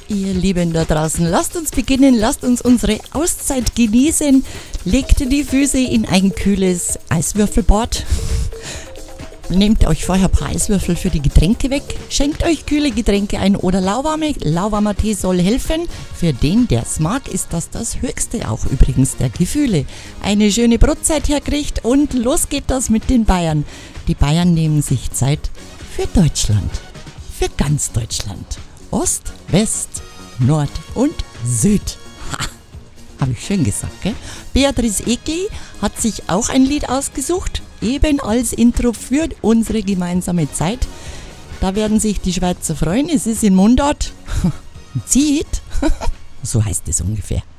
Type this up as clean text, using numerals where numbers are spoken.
Ihr Lieben da draußen, lasst uns beginnen, lasst uns unsere Auszeit genießen. Legt die Füße in ein kühles Eiswürfelbad. Nehmt euch vorher ein paar Eiswürfel für die Getränke weg. Schenkt euch kühle Getränke ein oder lauwarmer Tee soll helfen. Für den, der es mag, ist das höchste auch übrigens der Gefühle. Eine schöne Brotzeit herkriegt und los geht das mit den Bayern. Die Bayern nehmen sich Zeit für Deutschland. Für ganz Deutschland. Ost, West, Nord und Süd. Ha, habe ich schön gesagt, gell? Beatrice Egli hat sich auch ein Lied ausgesucht, eben als Intro für unsere gemeinsame Zeit. Da werden sich die Schweizer freuen, es ist in Mundart. Zieht, so heißt es ungefähr.